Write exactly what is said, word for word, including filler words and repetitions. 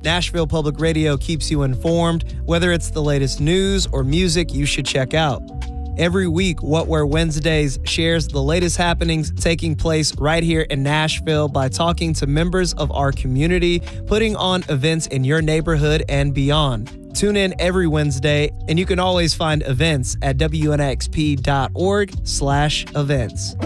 Nashville Public Radio keeps you informed, whether it's the latest news or music you should check out. Every week, What Where Wednesdays shares the latest happenings taking place right here in Nashville by talking to members of our community, putting on events in your neighborhood and beyond. Tune in every Wednesday, and you can always find events at W N X P dot org slash events.